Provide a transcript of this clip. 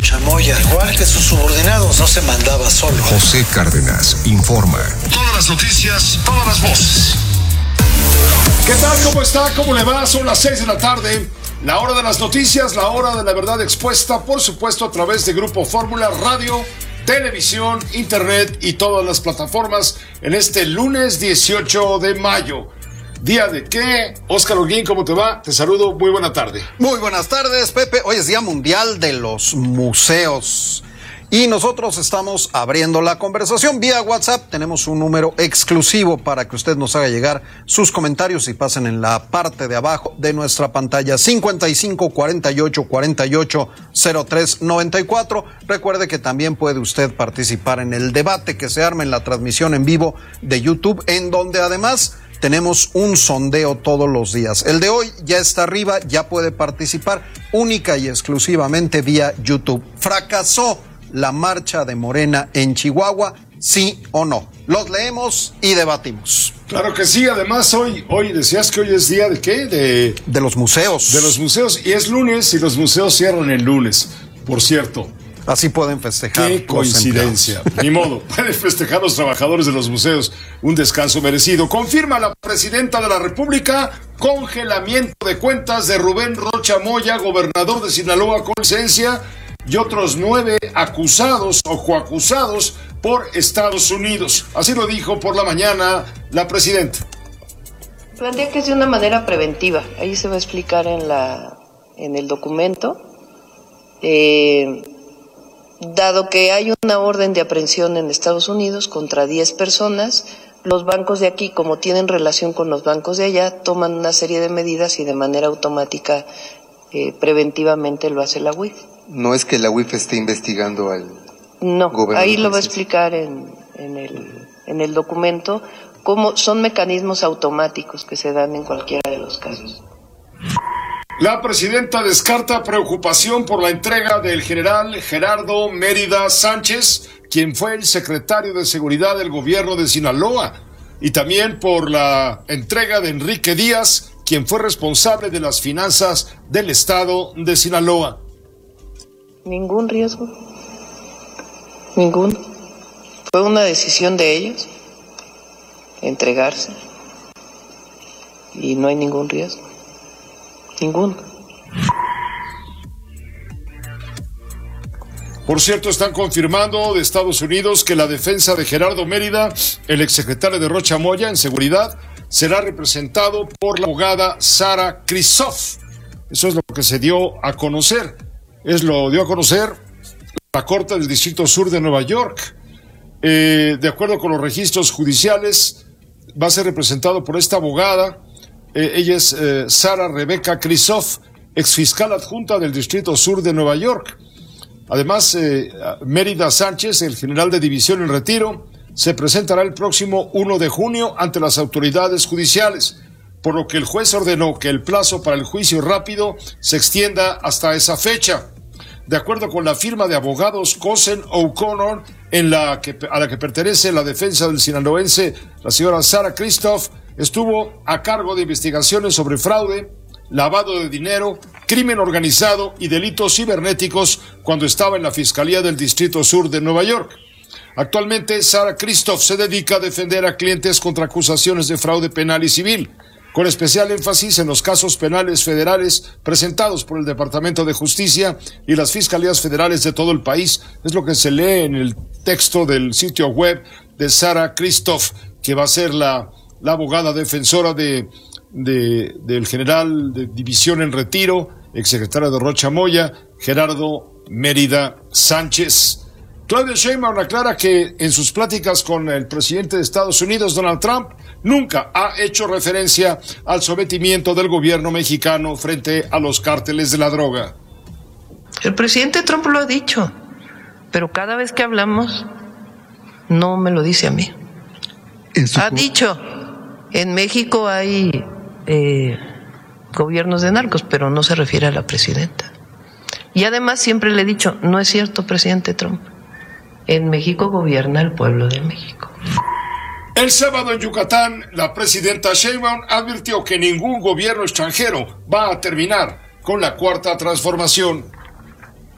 Rocha Moya, igual que sus subordinados, no se mandaba solo. José Cárdenas informa. Todas las noticias, todas las voces. ¿Qué tal? ¿Cómo está? ¿Cómo le va? Son las 6 de la tarde. La hora de las noticias, la hora de la verdad expuesta, por supuesto, a través de Grupo Fórmula, radio, televisión, internet y todas las plataformas en este lunes 18 de mayo. ¿Día de qué? Óscar Holguín, ¿cómo te va? Te saludo, muy buena tarde. Muy buenas tardes, Pepe. Hoy es Día Mundial de los Museos. Y nosotros estamos abriendo la conversación vía WhatsApp. Tenemos un número exclusivo para que usted nos haga llegar sus comentarios y pasen en la parte de abajo de nuestra pantalla. 55 48 48 03 94. Recuerde que también puede usted participar en el debate que se arma en la transmisión en vivo de YouTube, en donde además tenemos un sondeo todos los días. El de hoy ya está arriba, ya puede participar única y exclusivamente vía YouTube. ¿Fracasó la marcha de Morena en Chihuahua, sí o no? Los leemos y debatimos. Claro que sí, además hoy decías que hoy es día de ¿qué? De los museos. De los museos, y es lunes y los museos cierran el lunes, por cierto. Así pueden festejar. Qué coincidencia. Ni modo, pueden festejar los trabajadores de los museos un descanso merecido. Confirma la presidenta de la República congelamiento de cuentas de Rubén Rocha Moya, gobernador de Sinaloa con licencia, y otros 9 acusados o coacusados por Estados Unidos. Así lo dijo por la mañana la presidenta. Plantea que es de una manera preventiva. Ahí se va a explicar en el documento. Dado que hay una orden de aprehensión en Estados Unidos contra 10 personas, los bancos de aquí, como tienen relación con los bancos de allá, toman una serie de medidas y de manera automática, preventivamente lo hace la UIF. No es que la UIF esté investigando al gobernador. Ahí lo va a explicar en el documento, cómo son mecanismos automáticos que se dan en cualquiera de los casos. La presidenta descarta preocupación por la entrega del general Gerardo Mérida Sánchez, quien fue el secretario de Seguridad del gobierno de Sinaloa, y también por la entrega de Enrique Díaz, quien fue responsable de las finanzas del estado de Sinaloa. Ningún riesgo. Ninguno. Fue una decisión de ellos entregarse y no hay ningún riesgo. Ninguno. Por cierto, están confirmando de Estados Unidos que la defensa de Gerardo Mérida, el exsecretario de Rocha Moya en seguridad, será representado por la abogada Sara Christoph. Eso es lo que se dio a conocer. Lo dio a conocer la Corte del Distrito Sur de Nueva York. De acuerdo con los registros judiciales, va a ser representado por esta abogada. Ella es Sara Rebecca Christoph, exfiscal adjunta del Distrito Sur de Nueva York. Además, Mérida Sánchez, el general de división en retiro, se presentará el próximo 1 de junio ante las autoridades judiciales, por lo que el juez ordenó que el plazo para el juicio rápido se extienda hasta esa fecha. De acuerdo con la firma de abogados Cosen O'Connor, a la que pertenece la defensa del sinaloense, la señora Sara Christoph estuvo a cargo de investigaciones sobre fraude, lavado de dinero, crimen organizado y delitos cibernéticos cuando estaba en la Fiscalía del Distrito Sur de Nueva York. Actualmente, Sara Christoph se dedica a defender a clientes contra acusaciones de fraude penal y civil, con especial énfasis en los casos penales federales presentados por el Departamento de Justicia y las Fiscalías Federales de todo el país. Es lo que se lee en el texto del sitio web de Sara Christoph, que va a ser la abogada defensora del general de división en retiro, exsecretario de Rocha Moya, Gerardo Mérida Sánchez. Claudia Sheinbaum aclara que en sus pláticas con el presidente de Estados Unidos, Donald Trump, nunca ha hecho referencia al sometimiento del gobierno mexicano frente a los cárteles de la droga. El presidente Trump lo ha dicho, pero cada vez que hablamos no me lo dice a mí. Ha dicho, en México hay gobiernos de narcos, pero no se refiere a la presidenta. Y además siempre le he dicho, no es cierto, presidente Trump. En México gobierna el pueblo de México. El sábado en Yucatán, la presidenta Sheinbaum advirtió que ningún gobierno extranjero va a terminar con la Cuarta Transformación.